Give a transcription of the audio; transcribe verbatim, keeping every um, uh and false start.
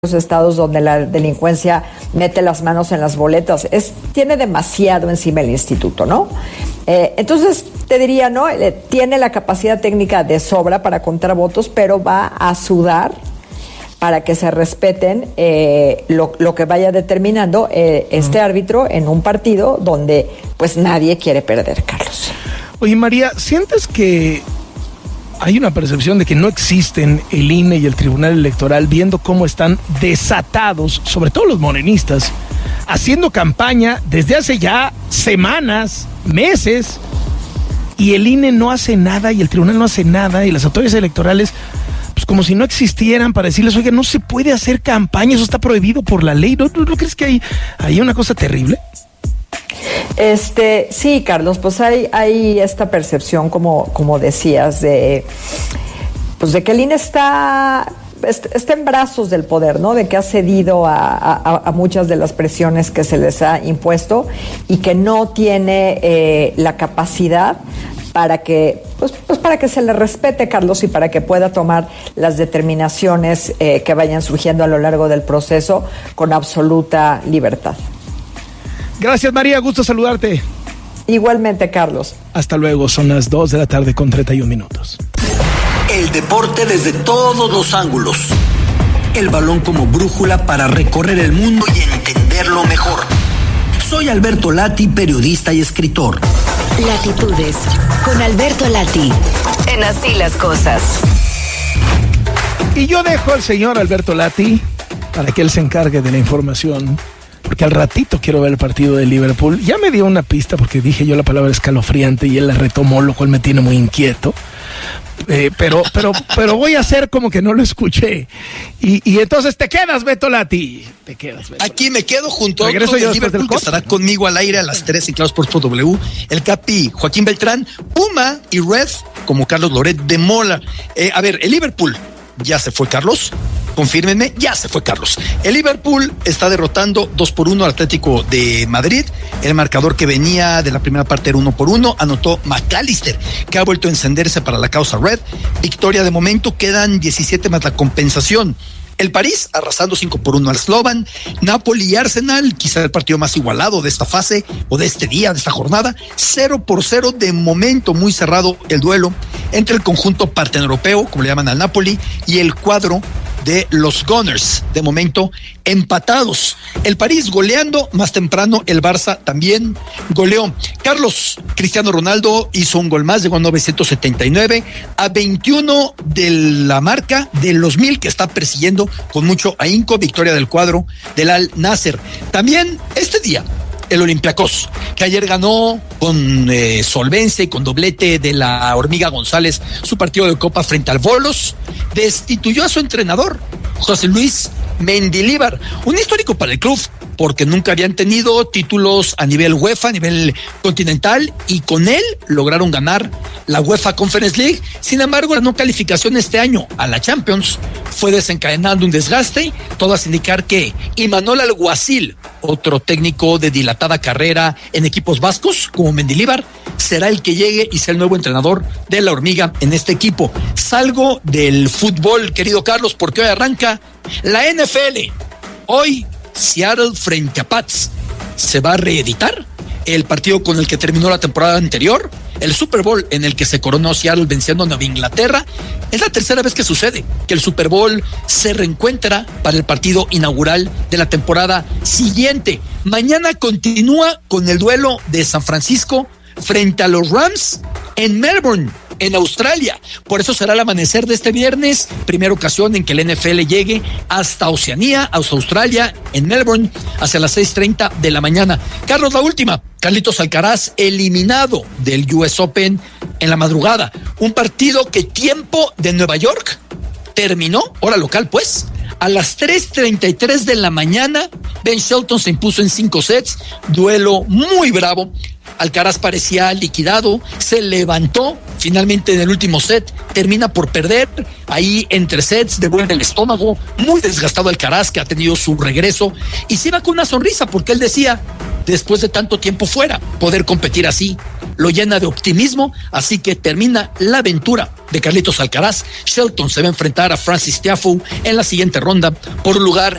los estados donde la delincuencia mete las manos en las boletas. Es, tiene demasiado encima el instituto, ¿no? Eh, entonces, te diría, ¿no? Eh, tiene la capacidad técnica de sobra para contar votos, pero va a sudar para que se respeten eh, lo, lo que vaya determinando eh, este uh-huh. árbitro en un partido donde pues nadie quiere perder, Carlos. Oye, María, ¿sientes que hay una percepción de que no existen el I N E y el Tribunal Electoral, viendo cómo están desatados, sobre todo los morenistas, haciendo campaña desde hace ya semanas, meses, y el I N E no hace nada y el Tribunal no hace nada y las autoridades electorales pues como si no existieran para decirles, oiga, no se puede hacer campaña, eso está prohibido por la ley? ¿No, no, no crees que hay, hay una cosa terrible? Este, sí, Carlos, pues hay, hay esta percepción, como, como decías, de, pues de que el I N E está, está en brazos del poder, ¿no? De que ha cedido a, a, a muchas de las presiones que se les ha impuesto y que no tiene eh, la capacidad para que, pues, pues para que se le respete, Carlos, y para que pueda tomar las determinaciones eh, que vayan surgiendo a lo largo del proceso con absoluta libertad. Gracias, María, gusto saludarte. Igualmente, Carlos. Hasta luego, son las dos de la tarde con treinta y un minutos. El deporte desde todos los ángulos. El balón como brújula para recorrer el mundo y entenderlo mejor. Soy Alberto Lati, periodista y escritor. Latitudes, con Alberto Lati, en Así las Cosas. Y yo dejo al señor Alberto Lati para que él se encargue de la información, porque al ratito quiero ver el partido de Liverpool. Ya me dio una pista porque dije yo la palabra escalofriante y él la retomó, lo cual me tiene muy inquieto. Eh, pero, pero, pero voy a hacer como que no lo escuché. Y, y entonces te quedas, Beto Lati. Te quedas, Beto. Aquí me quedo junto a otro Regreso de Liverpool que estará conmigo al aire a las tres en Claro Sports por W. El Capi Joaquín Beltrán, Puma y Red como Carlos Loret de Mola. Eh, a ver, el Liverpool ya se fue, Carlos. Confírmenme, ya se fue Carlos. El Liverpool está derrotando dos por uno al Atlético de Madrid. El marcador que venía de la primera parte era uno por uno. Anotó McAllister, que ha vuelto a encenderse para la causa red. Victoria de momento, quedan diecisiete más la compensación. El París arrasando cinco por uno al Slovan. Napoli y Arsenal, quizá el partido más igualado de esta fase o de este día, de esta jornada. cero por cero de momento, muy cerrado el duelo entre el conjunto parteneuropeo, como le llaman al Napoli, y el cuadro de los Gunners, de momento empatados. El París goleando, más temprano el Barça también goleó. Carlos, Cristiano Ronaldo hizo un gol más, llegó a novecientos setenta y nueve, a veintiuno de la marca de los mil que está persiguiendo con mucho ahínco. Victoria del cuadro del Al Nasser. También este día el Olympiacos, que ayer ganó con eh, solvencia y con doblete de la Hormiga González su partido de Copa frente al Volos, destituyó a su entrenador, José Luis Mendilibar, un histórico para el club, porque nunca habían tenido títulos a nivel UEFA, a nivel continental, y con él lograron ganar la UEFA Conference League. Sin embargo, la no calificación este año a la Champions fue desencadenando un desgaste, todo hace indicar que Imanol Alguacil, otro técnico de dilatada carrera en equipos vascos como Mendilibar, será el que llegue y sea el nuevo entrenador de la Hormiga en este equipo. Salgo del fútbol, querido Carlos, porque hoy arranca la N F L. Hoy Seattle frente a Pats. Se va a reeditar el partido con el que terminó la temporada anterior, el Super Bowl en el que se coronó Seattle venciendo a Nueva Inglaterra. Es la tercera vez que sucede que el Super Bowl se reencuentra para el partido inaugural de la temporada siguiente. Mañana continúa con el duelo de San Francisco frente a los Rams en Melbourne, en Australia. Por eso será el amanecer de este viernes, primera ocasión en que el N F L llegue hasta Oceanía, hasta Australia, en Melbourne, hacia las seis treinta de la mañana. Carlos, la última. Carlitos Alcaraz eliminado del U S Open en la madrugada. Un partido que tiempo de Nueva York terminó, hora local pues, a las tres treinta y tres de la mañana. Ben Shelton se impuso en cinco sets, duelo muy bravo. Alcaraz parecía liquidado, se levantó, finalmente en el último set termina por perder, ahí entre sets devuelve el estómago, muy desgastado Alcaraz, que ha tenido su regreso, y se iba con una sonrisa porque él decía, después de tanto tiempo fuera, poder competir así lo llena de optimismo, así que termina la aventura de Carlitos Alcaraz. Shelton se va a enfrentar a Francis Tiafoe en la siguiente ronda por un lugar